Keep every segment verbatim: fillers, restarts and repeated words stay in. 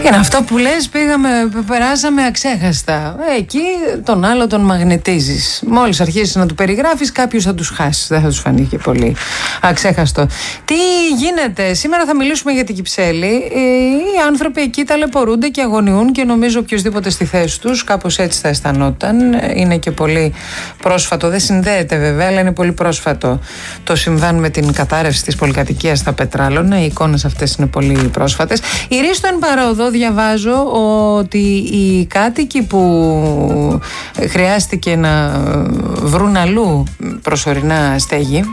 Είναι αυτό που λες, πήγαμε, περάσαμε αξέχαστα. Εκεί τον άλλο τον μαγνητίζεις. Μόλις αρχίσεις να του περιγράφεις, κάποιους θα τους χάσεις. Δεν θα τους φανεί και πολύ αξέχαστο. Τι γίνεται, σήμερα θα μιλήσουμε για την Κυψέλη. Οι άνθρωποι εκεί ταλαιπωρούνται και αγωνιούν και νομίζω οποιοδήποτε στη θέση τους κάπως έτσι θα αισθανόταν. Είναι και πολύ πρόσφατο, δεν συνδέεται βέβαια, αλλά είναι πολύ πρόσφατο το συμβάν με την κατάρρευση της πολυκατοικίας στα Πετράλωνα. Οι εικόνες αυτές είναι πολύ πρόσφατες. Η Ρίστο εν παρόδο, διαβάζω ότι οι κάτοικοι που χρειάστηκε να βρουν αλλού προσωρινά στέγη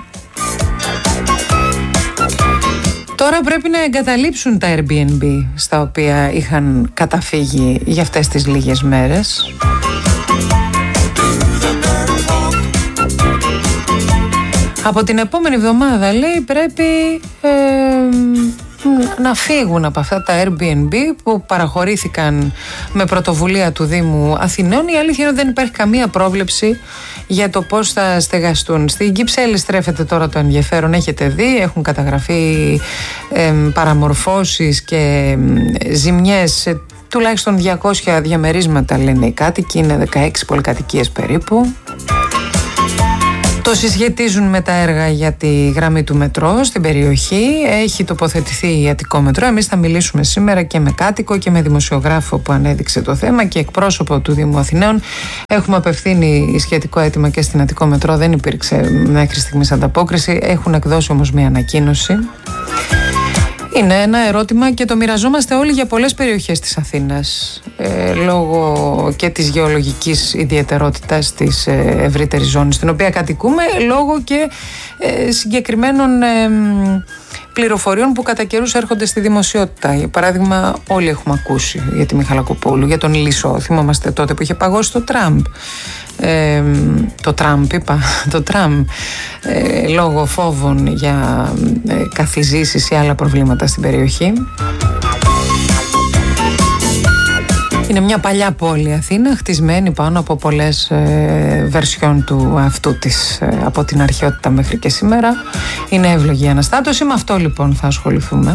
τώρα πρέπει να εγκαταλείψουν τα Airbnb στα οποία είχαν καταφύγει για αυτές τις λίγες μέρες. Από την επόμενη εβδομάδα, λέει, πρέπει ε, να φύγουν από αυτά τα Airbnb που παραχωρήθηκαν με πρωτοβουλία του Δήμου Αθηναίων. Η αλήθεια είναι ότι δεν υπάρχει καμία πρόβλεψη για το πώς θα στεγαστούν. Στην Κυψέλη στρέφεται τώρα το ενδιαφέρον, έχετε δει, έχουν καταγραφεί ε, παραμορφώσεις και ε, ζημιές σε τουλάχιστον διακόσια διαμερίσματα, λένε οι κάτοικοι, είναι δεκαέξι πολυκατοικίες περίπου. Το συσχετίζουν με τα έργα για τη γραμμή του μετρό στην περιοχή. Έχει τοποθετηθεί η Αττικό Μετρό. Εμείς θα μιλήσουμε σήμερα και με κάτοικο και με δημοσιογράφο που ανέδειξε το θέμα και εκπρόσωπο του Δήμου Αθηναίων. Έχουμε απευθύνει σχετικό αίτημα και στην Αττικό Μετρό. Δεν υπήρξε μέχρι στιγμής ανταπόκριση. Έχουν εκδώσει όμως μια ανακοίνωση. Είναι ένα ερώτημα και το μοιραζόμαστε όλοι για πολλές περιοχές της Αθήνας, ε, λόγω και της γεωλογικής ιδιαιτερότητας της ε, ευρύτερης ζώνης στην οποία κατοικούμε, λόγω και ε, συγκεκριμένων ε, πληροφοριών που κατά καιρούς έρχονται στη δημοσιότητα. Για παράδειγμα, όλοι έχουμε ακούσει για τη Μιχαλακοπούλου, για τον Λύσο. Θυμόμαστε τότε που είχε παγώσει το Τραμπ. Ε, το Τραμπ είπα, το Τραμπ ε, λόγω φόβων για ε, καθιζήσεις ή άλλα προβλήματα στην περιοχή. Είναι μια παλιά πόλη Αθήνα, χτισμένη πάνω από πολλές ε, βερσιόν του αυτού της, ε, από την αρχαιότητα μέχρι και σήμερα. Είναι εύλογη η αναστάτωση, με αυτό λοιπόν θα ασχοληθούμε.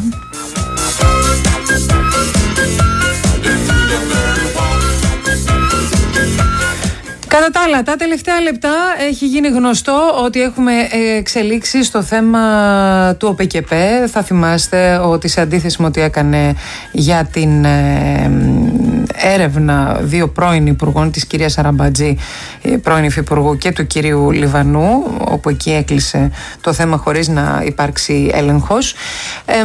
Κατά τα άλλα, τα τελευταία λεπτά έχει γίνει γνωστό ότι έχουμε εξελίξει στο θέμα του ΟΠΕΚΕΠΕ. Θα θυμάστε ότι σε αντίθεση με ό,τι έκανε για την έρευνα δύο πρώην υπουργών, της κυρίας Αραμπατζή, πρώην υφυπουργού, και του κυρίου Λιβανού, όπου εκεί έκλεισε το θέμα χωρίς να υπάρξει έλεγχος, ε,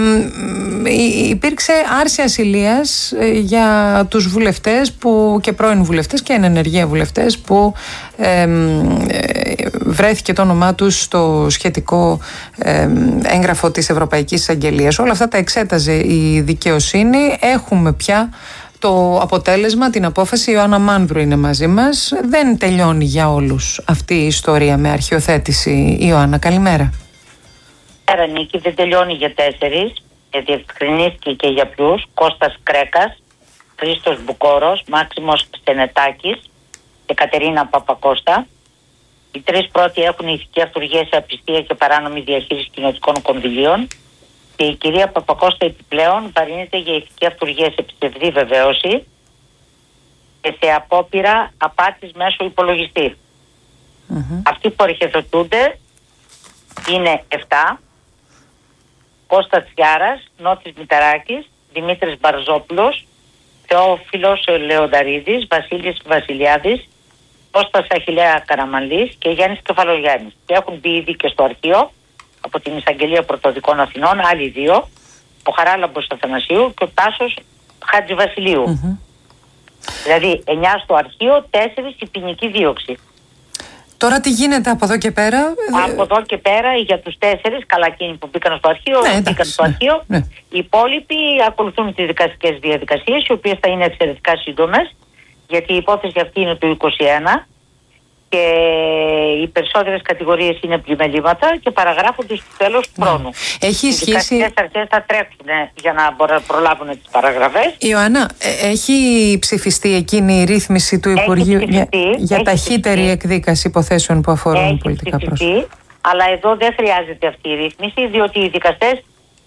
υπήρξε άρση ασυλίας για τους βουλευτές που, και πρώην βουλευτές και εν ενεργεία βουλευτές που ε, βρέθηκε το όνομά τους στο σχετικό ε, έγγραφο της Ευρωπαϊκής Εισαγγελίας. Όλα αυτά τα εξέταζε η δικαιοσύνη. Έχουμε πια το αποτέλεσμα, την απόφαση. Η Ιωάννα Μάνδρου είναι μαζί μας. Δεν τελειώνει για όλους αυτή η ιστορία με αρχιοθέτηση. Ιωάννα, καλημέρα. Καλημέρα Νίκη, δεν τελειώνει για τέσσερις. Διευκρινίστηκε και για ποιους: Κώστας Κρέκας, Χρήστος Μπουκόρος, Μάξιμος Στενετάκης και Κατερίνα Παπακώστα. Οι τρεις πρώτοι έχουν ηθική αυτουργία σε απιστία και παράνομη διαχείριση κοινοτικών κονδυλίων. Και η κυρία Παπακώστα επιπλέον βαρύνεται για ηθική αυτουργία σε ψευδή βεβαίωση και σε απόπειρα απάτης μέσω υπολογιστή. Mm-hmm. Αυτοί που αρχιοθετούνται είναι επτά: Κώστας Τσιάρας, Νότης Μηταράκης, Δημήτρης Μπαρζόπουλος, Θεόφιλος Λεονταρίδης, Βασίλης Βασιλιάδης, Κώστας Αχιλλέα Καραμανλής και Γιάννης Κεφαλογιάννης. Και έχουν μπει ήδη και στο αρχείο από την Εισαγγελία Πρωτοδικών Αθηνών άλλοι δύο, ο Χαράλαμπος Αθανασίου και ο Τάσος Χατζηβασιλείου. Mm-hmm. Δηλαδή εννιά στο αρχείο, τέσσερις η ποινική δίωξη. Τώρα τι γίνεται από εδώ και πέρα? Από εδώ και πέρα για τους τέσσερις, καλά εκείνοι που μπήκαν στο αρχείο, ναι, μπήκαν στο αρχείο. Ναι. Οι υπόλοιποι ακολουθούν τις δικαστικές διαδικασίες, οι οποίες θα είναι εξαιρετικά σύντομες, γιατί η υπόθεση αυτή είναι του είκοσι ένα και οι περισσότερες κατηγορίες είναι πλημελήματα και παραγράφονται στο τέλος του χρόνου. Έχει ισχύσει... Οι δικαστικές αρχές θα τρέξουν για να προλάβουν τις παραγραφές. Ιωάννα, έχει ψηφιστεί εκείνη η ρύθμιση του Υπουργείου για, για ταχύτερη ψηφιστεί. εκδίκαση υποθέσεων που αφορούν έχει πολιτικά πρόσωπα? Αλλά εδώ δεν χρειάζεται αυτή η ρύθμιση, διότι οι δικαστές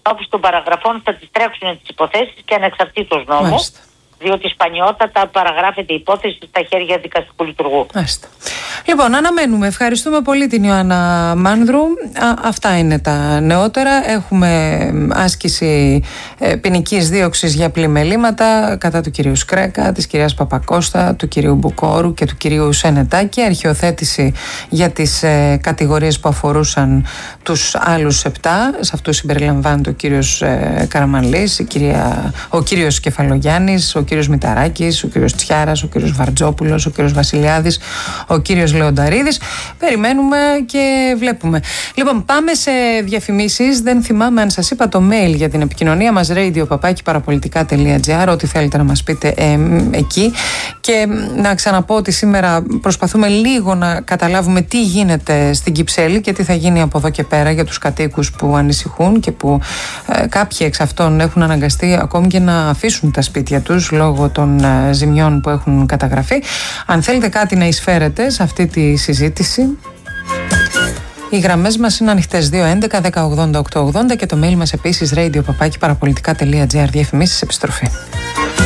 όπως των παραγραφών θα τις τρέξουν τις υποθέσεις και ανεξαρτήτως νόμου. Μάλιστα. Διότι σπανιότατα παραγράφεται η υπόθεση στα χέρια δικαστικού λειτουργού. Μάλιστα. Λοιπόν, αναμένουμε. Ευχαριστούμε πολύ την Ιωάννα Μάνδρου. Α, αυτά είναι τα νεότερα. Έχουμε άσκηση ε, ποινικής δίωξης για πλημελήματα κατά του κυρίου Σκρέκα, της κυρίας Παπακώστα, του κυρίου Μπουκόρου και του κυρίου Σενετάκη. Αρχιοθέτηση για τις ε, κατηγορίες που αφορούσαν τους άλλους επτά. Σε αυτούς συμπεριλαμβάνεται ο κύριος ε, Καραμανλής, η κυρία, ο κύριος Κεφαλογιάννης, ο κύριος Μηταράκης, ο κύριος Τσιάρας, ο κύριος Βαρτζόπουλος, ο κύριος Βασιλιάδης, ο κύριος Λεονταρίδης. Περιμένουμε και βλέπουμε. Λοιπόν, πάμε σε διαφημίσεις. Δεν θυμάμαι αν σας είπα το mail για την επικοινωνία μας, radio παπάκι παραπολιτικά τελεία τζι άρ, ό,τι θέλετε να μας πείτε ε, εκεί. Και να ξαναπώ ότι σήμερα προσπαθούμε λίγο να καταλάβουμε τι γίνεται στην Κυψέλη και τι θα γίνει από εδώ και πέρα για τους κατοίκους που ανησυχούν και που ε, κάποιοι εξ αυτών έχουν αναγκαστεί ακόμη και να αφήσουν τα σπίτια τους λόγω των ε, ζημιών που έχουν καταγραφεί. Αν θέλετε κάτι να εισφέρετε σε αυτή τη συζήτηση, οι γραμμές μας είναι ανοιχτές δύο έντεκα δέκα ογδόντα οκτακόσια ογδόντα και το mail μας επίσης radio παπάκι παραπολιτικά τελεία τζι άρ. Διαφημίσεις, επιστροφή.